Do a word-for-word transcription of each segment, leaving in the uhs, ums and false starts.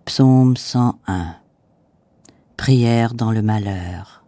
Psaume cent un. Prière dans le malheur.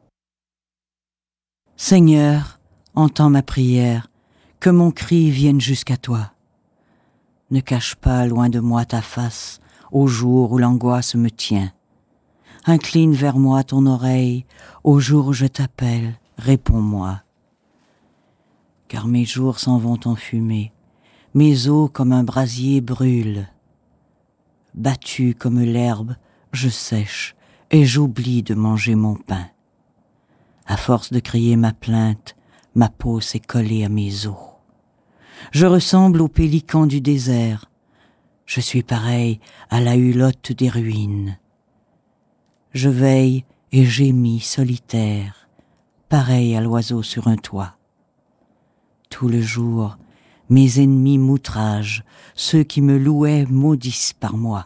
Seigneur, entends ma prière, que mon cri vienne jusqu'à toi. Ne cache pas loin de moi ta face, au jour où l'angoisse me tient. Incline vers moi ton oreille, au jour où je t'appelle, réponds-moi. Car mes jours s'en vont en fumée, mes os comme un brasier brûlent. Battu comme l'herbe, je sèche et j'oublie de manger mon pain. À force de crier ma plainte, ma peau s'est collée à mes os. Je ressemble au pélican du désert. Je suis pareil à la hulotte des ruines. Je veille et gémis solitaire, pareil à l'oiseau sur un toit. Tout le jour, mes ennemis m'outragent, ceux qui me louaient maudissent par moi.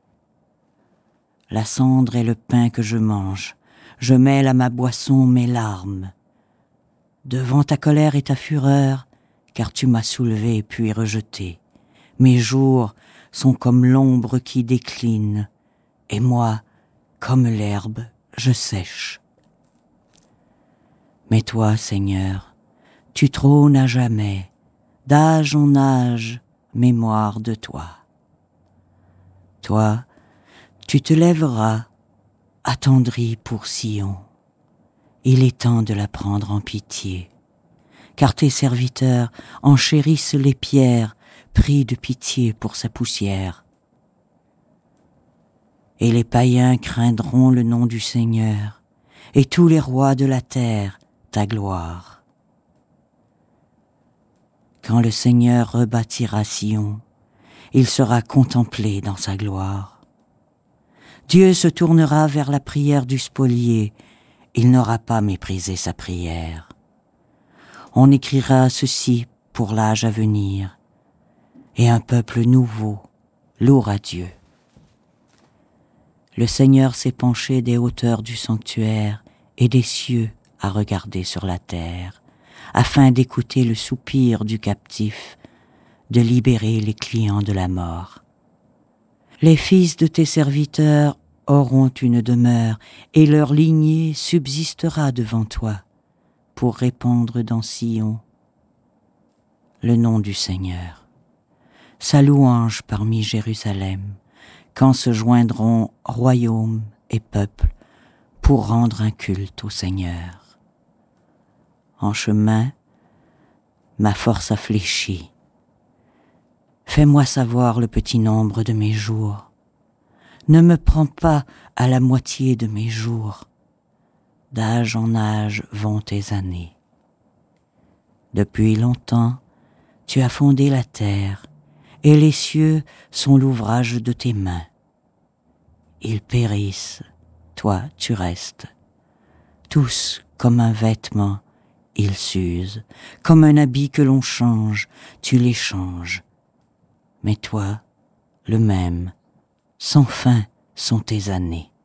La cendre est le pain que je mange, je mêle à ma boisson mes larmes. Devant ta colère et ta fureur, car tu m'as soulevé puis rejeté. Mes jours sont comme l'ombre qui décline, et moi, comme l'herbe, je sèche. Mais toi, Seigneur, tu trônes à jamais, d'âge en âge, mémoire de toi. Toi, tu te lèveras, attendri pour Sion. Il est temps de la prendre en pitié, car tes serviteurs enchérissent les pierres, pris de pitié pour sa poussière. Et les païens craindront le nom du Seigneur, et tous les rois de la terre ta gloire. Quand le Seigneur rebâtira Sion, il sera contemplé dans sa gloire. Dieu se tournera vers la prière du spolié, il n'aura pas méprisé sa prière. On écrira ceci pour l'âge à venir, et un peuple nouveau louera Dieu. Le Seigneur s'est penché des hauteurs du sanctuaire et des cieux à regarder sur la terre, afin d'écouter le soupir du captif, de libérer les clients de la mort. Les fils de tes serviteurs auront une demeure, et leur lignée subsistera devant toi, pour répandre dans Sion le nom du Seigneur. Sa louange parmi Jérusalem, quand se joindront royaume et peuple pour rendre un culte au Seigneur. En chemin, ma force a fléchi. Fais-moi savoir le petit nombre de mes jours. Ne me prends pas à la moitié de mes jours. D'âge en âge vont tes années. Depuis longtemps, tu as fondé la terre, et les cieux sont l'ouvrage de tes mains. Ils périssent, toi tu restes. Tous comme un vêtement, ils s'usent, comme un habit que l'on change, tu les changes. Mais toi, le même, sans fin sont tes années.